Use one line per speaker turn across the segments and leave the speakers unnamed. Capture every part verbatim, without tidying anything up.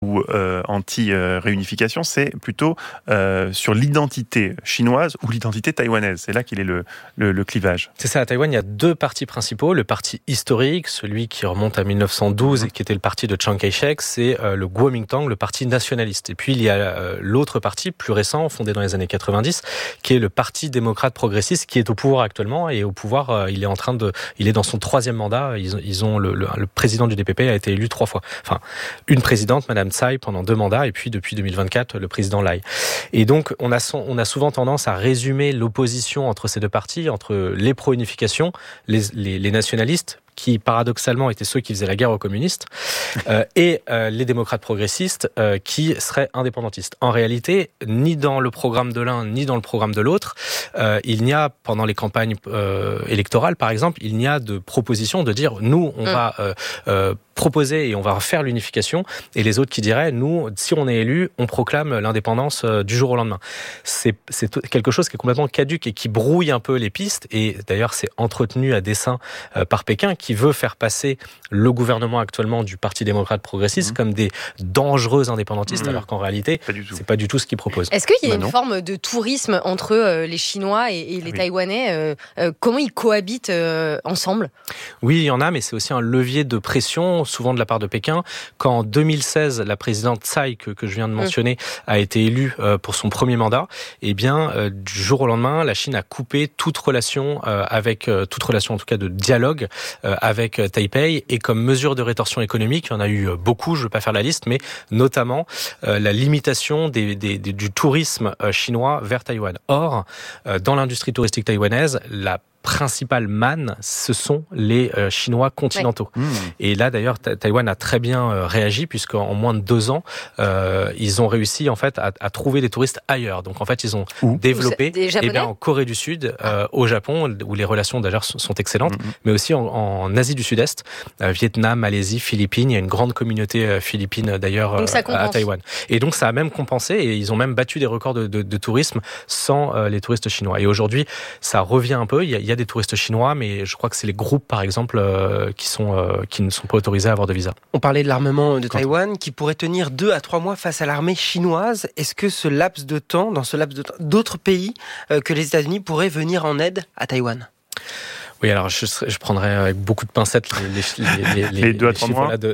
ou euh, anti-réunification, c'est plutôt euh, sur l'identité chinoise ou l'identité taïwanaise. C'est là qu'il est le, le, le clivage.
C'est ça, à Taïwan, il y a deux partis principaux. Le parti historique, celui qui remonte à mille neuf cent douze et qui était le parti de Chiang Kai-shek, c'est euh, le Kuomintang, le parti nationaliste. Et puis il y a euh, l'autre parti, plus récent, fondé dans les années quatre-vingt-dix, qui est le parti démocrate progressiste, qui est au pouvoir actuellement. Et au pouvoir, euh, il est en train de, il est dans son troisième mandat. Ils, ils ont le, le, le président du D P P a été élu trois fois. Enfin, une présidente, Madame Tsai, pendant deux mandats, et puis depuis deux mille vingt-quatre, le président Lai. Et donc, on a, son, on a souvent tendance à résumer l'opposition entre ces deux partis, entre les pro-unification, les, les, les nationalistes, qui paradoxalement étaient ceux qui faisaient la guerre aux communistes, euh, et euh, les démocrates progressistes euh, qui seraient indépendantistes. En réalité, ni dans le programme de l'un, ni dans le programme de l'autre, euh, il n'y a, pendant les campagnes euh, électorales par exemple, il n'y a de proposition de dire nous, on mmh. va euh, euh, proposer et on va faire l'unification, et les autres qui diraient nous, si on est élu, on proclame l'indépendance euh, du jour au lendemain. C'est, c'est quelque chose qui est complètement caduque et qui brouille un peu les pistes, et d'ailleurs c'est entretenu à dessein euh, par Pékin, qui veut faire passer le gouvernement actuellement du Parti démocrate progressiste mmh. comme des dangereux indépendantistes, mmh. alors qu'en réalité, pas c'est pas du tout ce qu'ils proposent.
Est-ce qu'il y a
bah
une
non.
forme de tourisme entre euh, les Chinois et, et les oui. Taïwanais euh, euh, Comment ils cohabitent euh, ensemble ?
Oui, il y en a, mais c'est aussi un levier de pression, souvent de la part de Pékin. Quand en deux mille seize, la présidente Tsai, que, que je viens de mentionner, mmh. a été élue euh, pour son premier mandat, eh bien, euh, du jour au lendemain, la Chine a coupé toute relation euh, avec, euh, toute relation en tout cas de dialogue euh, avec Taipei, et comme mesure de rétorsion économique, il y en a eu beaucoup, je ne vais pas faire la liste, mais notamment euh, la limitation des, des, des, du tourisme chinois vers Taïwan. Or, euh, dans l'industrie touristique taïwanaise, la principale manne, ce sont les euh, Chinois continentaux. Ouais. Mmh. Et là, d'ailleurs, Taïwan a très bien euh, réagi, puisqu'en moins de deux ans, euh, ils ont réussi en fait à, à trouver des touristes ailleurs. Donc en fait, ils ont Où développé eh bien, en Corée du Sud, euh, au Japon, où les relations d'ailleurs sont excellentes, mmh. mais aussi en, en Asie du Sud-Est, euh, Vietnam, Malaisie, Philippines. Il y a une grande communauté euh, philippine d'ailleurs euh, à Taïwan. Et donc ça a même compensé, et ils ont même battu des records de, de, de tourisme sans euh, les touristes chinois. Et aujourd'hui, ça revient un peu. Il y a, il y a des touristes chinois, mais je crois que c'est les groupes, par exemple, euh, qui, sont, euh, qui ne sont pas autorisés à avoir de visa.
On parlait de l'armement de Taïwan qui pourrait tenir deux à trois mois face à l'armée chinoise. Est-ce que ce laps de temps, dans ce laps de temps, d'autres pays euh, que les États-Unis pourraient venir en aide à Taïwan ?
Oui, alors je, je prendrais avec beaucoup de pincettes les, les, les, les,
les deux à trois mois
là de,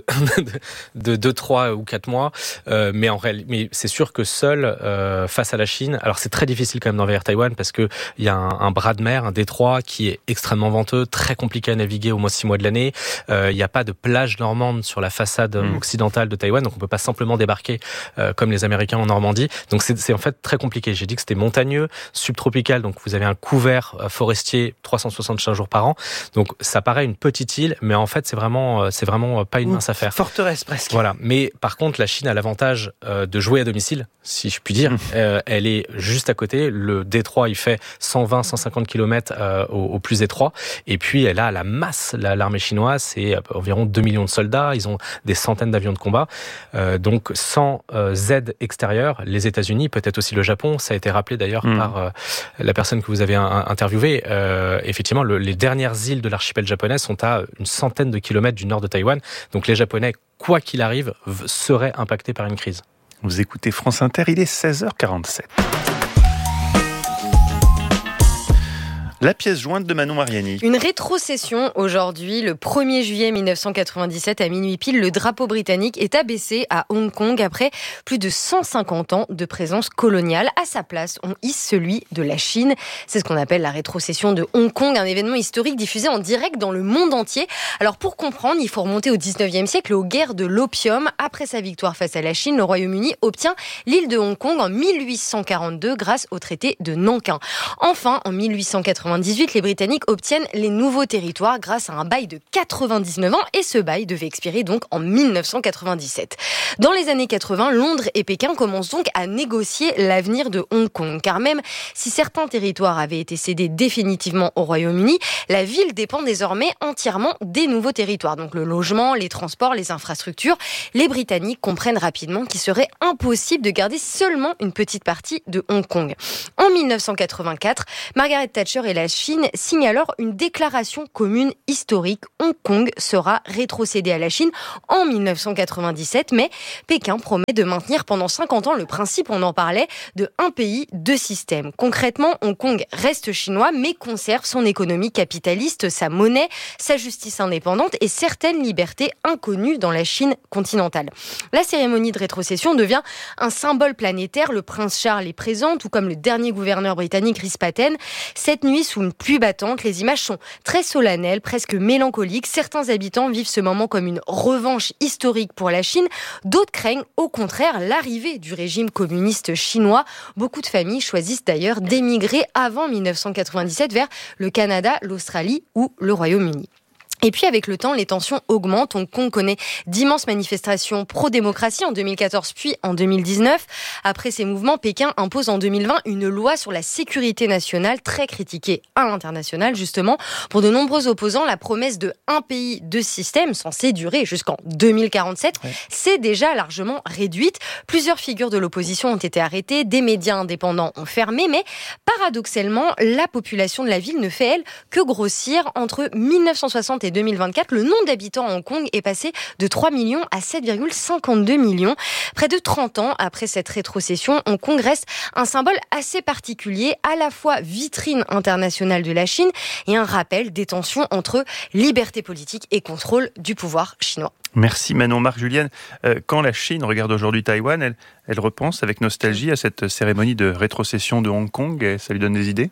de deux, trois ou quatre mois. Euh, mais en réalité, mais c'est sûr que seul euh, face à la Chine, alors c'est très difficile quand même d'envahir Taïwan parce que il y a un, un bras de mer, un détroit qui est extrêmement venteux, très compliqué à naviguer au moins six mois de l'année. Euh, il n'y a pas de plage normande sur la façade mmh. occidentale de Taïwan, donc on peut pas simplement débarquer euh, comme les Américains en Normandie. Donc c'est, c'est en fait très compliqué. J'ai dit que c'était montagneux, subtropical, donc vous avez un couvert forestier trois cent soixante-cinq jours par an. Donc ça paraît une petite île, mais en fait c'est vraiment c'est vraiment pas une mince affaire.
Forteresse presque.
Voilà. Mais par contre la Chine a l'avantage euh, de jouer à domicile, si je puis dire. Mmh. Euh, elle est juste à côté. Le détroit il fait cent vingt à cent cinquante kilomètres euh, au, au plus étroit. Et puis elle a la masse. La, l'armée chinoise c'est environ deux millions de soldats. Ils ont des centaines d'avions de combat. Euh, donc sans euh, aide extérieure, les États-Unis, peut-être aussi le Japon, ça a été rappelé d'ailleurs mmh. par euh, la personne que vous avez un, interviewée. Euh, effectivement, le, les dernières îles de l'archipel japonais sont à une centaine de kilomètres du nord de Taïwan. Donc les Japonais, quoi qu'il arrive, seraient impactés par une crise.
Vous écoutez France Inter, il est seize heures quarante-sept. La pièce jointe de Manon Mariani.
Une rétrocession aujourd'hui, le premier juillet mille neuf cent quatre-vingt-dix-sept à minuit pile, le drapeau britannique est abaissé à Hong Kong après plus de cent cinquante ans de présence coloniale. À sa place, on hisse celui de la Chine. C'est ce qu'on appelle la rétrocession de Hong Kong, un événement historique diffusé en direct dans le monde entier. Alors pour comprendre, il faut remonter au dix-neuvième siècle, aux guerres de l'opium. Après sa victoire face à la Chine, le Royaume-Uni obtient l'île de Hong Kong en mille huit cent quarante-deux grâce au traité de Nankin. Enfin, en mille huit cent quatre-vingt-dix-huit, les Britanniques obtiennent les nouveaux territoires grâce à un bail de quatre-vingt-dix-neuf ans, et ce bail devait expirer donc en mille neuf cent quatre-vingt-dix-sept. Dans les années quatre-vingts, Londres et Pékin commencent donc à négocier l'avenir de Hong Kong, car même si certains territoires avaient été cédés définitivement au Royaume-Uni, la ville dépend désormais entièrement des nouveaux territoires. Donc le logement, les transports, les infrastructures. Les Britanniques comprennent rapidement qu'il serait impossible de garder seulement une petite partie de Hong Kong. En mille neuf cent quatre-vingt-quatre, Margaret Thatcher est la Chine signent alors une déclaration commune historique. Hong Kong sera rétrocédé à la Chine en dix-neuf cent quatre-vingt-dix-sept, mais Pékin promet de maintenir pendant cinquante ans le principe, on en parlait, de un pays, deux systèmes. Concrètement, Hong Kong reste chinois, mais conserve son économie capitaliste, sa monnaie, sa justice indépendante et certaines libertés inconnues dans la Chine continentale. La cérémonie de rétrocession devient un symbole planétaire. Le prince Charles est présent, tout comme le dernier gouverneur britannique Rhys Patten. Cette nuit, sous une pluie battante, les images sont très solennelles, presque mélancoliques. Certains habitants vivent ce moment comme une revanche historique pour la Chine. D'autres craignent au contraire l'arrivée du régime communiste chinois. Beaucoup de familles choisissent d'ailleurs d'émigrer avant dix-neuf cent quatre-vingt-dix-sept vers le Canada, l'Australie ou le Royaume-Uni. Et puis avec le temps, les tensions augmentent. Hong Kong connaît d'immenses manifestations pro-démocratie en deux mille quatorze puis en deux mille dix-neuf. Après ces mouvements, Pékin impose en deux mille vingt une loi sur la sécurité nationale très critiquée à l'international justement. Pour de nombreux opposants, la promesse de un pays, deux systèmes censée durer jusqu'en deux mille quarante-sept, ouais. c'est déjà largement réduite. Plusieurs figures de l'opposition ont été arrêtées, des médias indépendants ont fermé, mais paradoxalement, la population de la ville ne fait elle que grossir. Entre dix-neuf cent soixante et deux mille vingt-quatre, le nombre d'habitants à Hong Kong est passé de trois millions à sept virgule cinquante-deux millions. Près de trente ans après cette rétrocession, Hong Kong reste un symbole assez particulier, à la fois vitrine internationale de la Chine et un rappel des tensions entre liberté politique et contrôle du pouvoir chinois.
Merci Manon. Marc Julienne, euh, quand la Chine regarde aujourd'hui Taïwan, elle, elle repense avec nostalgie à cette cérémonie de rétrocession de Hong Kong et ça lui donne des idées ?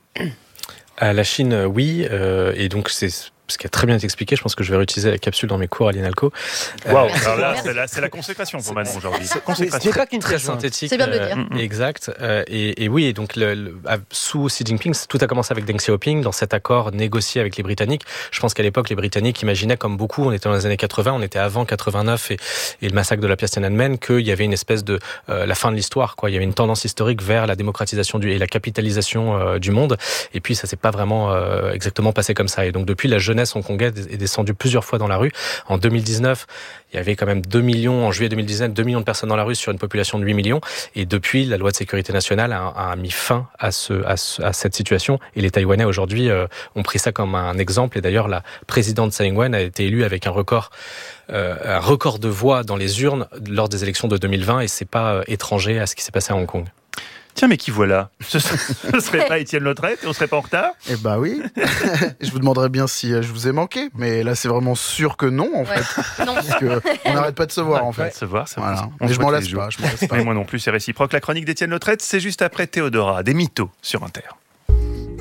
À la Chine, oui, euh, et donc c'est ce qui a très bien été expliqué. Je pense que je vais réutiliser la capsule dans mes cours à l'INALCO.
Waouh, alors là, c'est la, c'est la consécration pour Manon aujourd'hui.
C'est pas qu'une
très synthétique.
C'est bien de le dire.
Euh, exact. Euh, et, et oui, et donc le, le, sous Xi Jinping, tout a commencé avec Deng Xiaoping dans cet accord négocié avec les Britanniques. Je pense qu'à l'époque, les Britanniques imaginaient, comme beaucoup, on était dans les années quatre-vingts, on était avant quatre-vingt-neuf et, et le massacre de la place Tiananmen, qu'il y avait une espèce de euh, la fin de l'histoire, quoi. Il y avait une tendance historique vers la démocratisation du, et la capitalisation euh, du monde. Et puis ça s'est pas vraiment euh, exactement passé comme ça. Et donc depuis, la jeunesse hongkongaise est descendu plusieurs fois dans la rue. En deux mille dix-neuf, il y avait quand même deux millions, en juillet deux mille dix-neuf, deux millions de personnes dans la rue sur une population de huit millions. Et depuis, la loi de sécurité nationale a, a mis fin à, ce, à, ce, à cette situation. Et les Taïwanais, aujourd'hui, euh, ont pris ça comme un exemple. Et d'ailleurs, la présidente Tsai Ing-wen a été élue avec un record, euh, un record de voix dans les urnes lors des élections de deux mille vingt. Et c'est pas euh, étranger à ce qui s'est passé à Hong Kong.
Tiens, mais qui voilà ? Ce ne serait pas Étienne Lautrette et on ne serait pas en retard ?
Eh bah oui. Je vous demanderais bien si je vous ai manqué, mais là c'est vraiment sûr que non en
ouais.
fait.
Non.
Parce que on n'arrête pas de se voir
on
en fait.
Pas de se voir, ça
voilà.
on
Mais
se
je m'en
voit
lasse
tous les
pas. Je m'en laisse pas.
Et moi non plus, c'est réciproque. La chronique d'Étienne Lautrette, c'est juste après Théodora, des mythos sur Inter.